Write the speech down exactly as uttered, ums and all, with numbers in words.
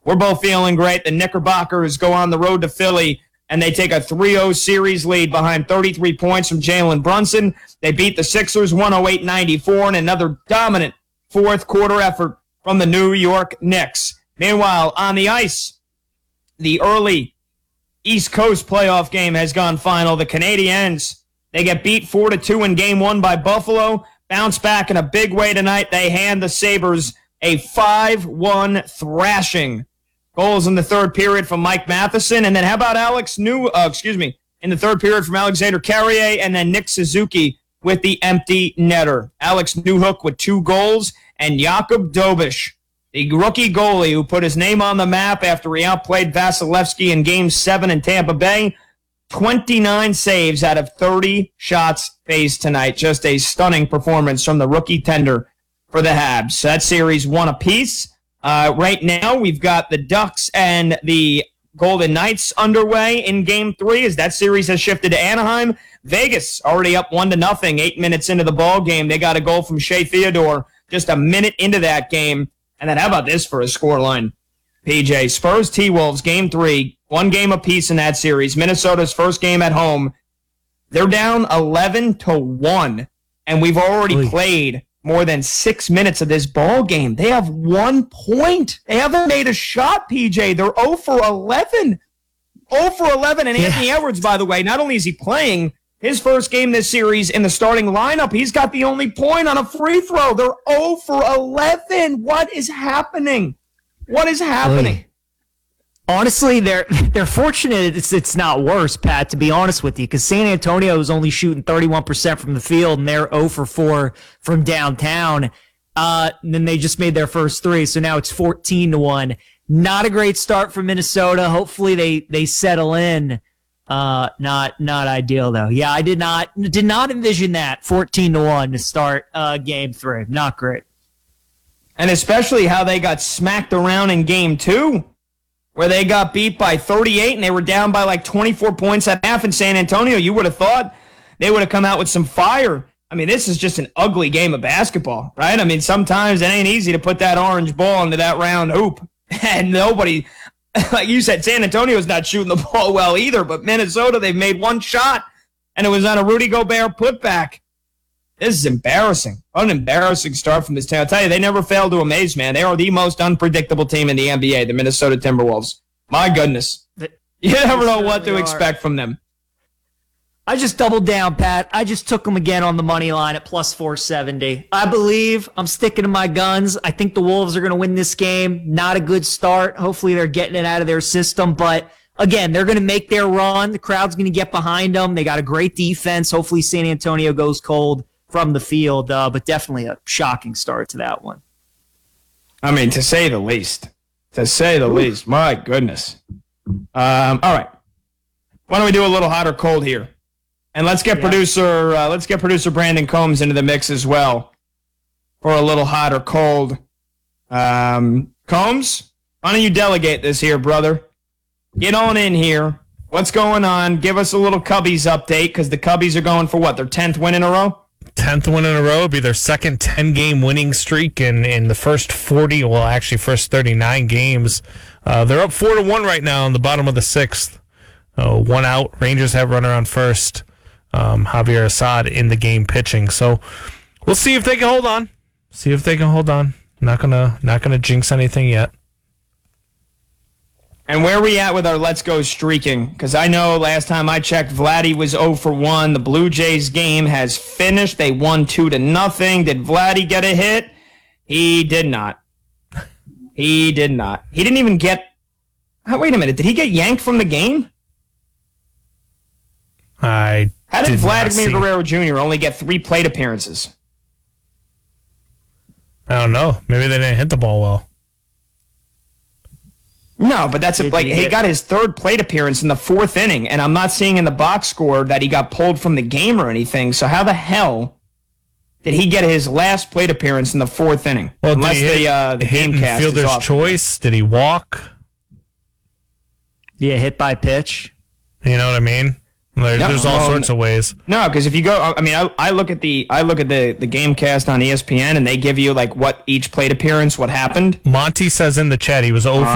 we're both feeling great. The Knickerbockers go on the road to Philly, and they take a three oh series lead behind thirty-three points from Jalen Brunson. They beat the Sixers one oh eight ninety-four, and another dominant fourth quarter effort from the New York Knicks. Meanwhile, on the ice, the early East Coast playoff game has gone final. The Canadiens, they get beat four to two in game one by Buffalo. Bounce back in a big way tonight. They hand the Sabres a five one thrashing. Goals in the third period from Mike Matheson. And then how about Alex New, uh, excuse me, in the third period from Alexander Carrier, and then Nick Suzuki with the empty netter. Alex Newhook with two goals, and Jakub Dobish, the rookie goalie who put his name on the map after he outplayed Vasilevsky in Game seven in Tampa Bay. twenty-nine saves out of thirty shots faced tonight. Just a stunning performance from the rookie tender for the Habs. So that series one apiece. Uh, right now, we've got the Ducks and the Golden Knights underway in Game three as that series has shifted to Anaheim. Vegas already up one to nothing, eight minutes into the ball game. They got a goal from Shea Theodore just a minute into that game. And then how about this for a scoreline? P J, Spurs T-Wolves, Game three, one game apiece in that series. Minnesota's first game at home. They're down eleven to one, and we've already Oy. played more than six minutes of this ball game. They have one point. They haven't made a shot, P J. They're oh for eleven. oh for eleven. And yeah. Anthony Edwards, by the way, not only is he playing his first game this series in the starting lineup, he's got the only point on a free throw. They're oh for eleven. What is happening? What is happening? Oy. Honestly, they're they're fortunate it's it's not worse, Pat, to be honest with you, because San Antonio is only shooting thirty-one percent from the field, and they're oh for four from downtown. Uh, and then they just made their first three, so now it's fourteen to one. Not a great start for Minnesota. Hopefully they, they settle in. Uh, not not ideal, though. Yeah, I did not did not envision that, fourteen to one to start uh, game three. Not great. And especially how they got smacked around in game two, where they got beat by thirty-eight and they were down by like twenty-four points at half in San Antonio. You would have thought they would have come out with some fire. I mean, this is just an ugly game of basketball, right? I mean, sometimes it ain't easy to put that orange ball into that round hoop. And nobody, like you said, San Antonio's not shooting the ball well either, but Minnesota, they've made one shot, and it was on a Rudy Gobert putback. This is embarrassing. What an embarrassing start from this team. I'll tell you, they never fail to amaze, man. They are the most unpredictable team in the N B A, the Minnesota Timberwolves. My goodness. You never know what to expect from them. I just doubled down, Pat. I just took them again on the money line at plus four seventy. I believe. I'm sticking to my guns. I think the Wolves are going to win this game. Not a good start. Hopefully they're getting it out of their system. But, again, they're going to make their run. The crowd's going to get behind them. They got a great defense. Hopefully San Antonio goes cold from the field. Uh, but definitely a shocking start to that one. I mean, to say the least. To say the Ooh. least. My goodness. Um, all right. Why don't we do a little hot or cold here? And let's get yeah. producer uh, let's get producer Brandon Combs into the mix as well for a little hot or cold. Um, Combs, why don't you delegate this here, brother? Get on in here. What's going on? Give us a little Cubbies update, because the Cubbies are going for what, their tenth win in a row? tenth win in a row. It'll be their second ten-game winning streak in, in the first forty, well, actually first thirty-nine games. Uh, they're up four to one right now in the bottom of the sixth. Uh, one out. Rangers have runner on first. Um, Javier Assad in the game pitching. So we'll see if they can hold on. See if they can hold on. Not gonna not gonna jinx anything yet. And where are we at with our Let's Go streaking? Because I know last time I checked, Vladdy was oh for one. The Blue Jays game has finished. They won two to nothing. Did Vladdy get a hit? He did not. He did not. He didn't even get... Oh, wait a minute. Did he get yanked from the game? I How did, did Vladimir Guerrero Junior only get three plate appearances? I don't know. Maybe they didn't hit the ball well. No, but that's a, like he got his third plate appearance in the fourth inning, and I'm not seeing in the box score that he got pulled from the game or anything. So how the hell did he get his last plate appearance in the fourth inning? Well, unless did he the uh, the hit game cast fielder's is off. choice? Did he walk? Yeah, hit by pitch. You know what I mean? There, no, there's all no, sorts of ways. No, because if you go, I mean, I, I look at the I look at the the game cast on E S P N, and they give you like what each plate appearance, what happened. Monty says in the chat he was over.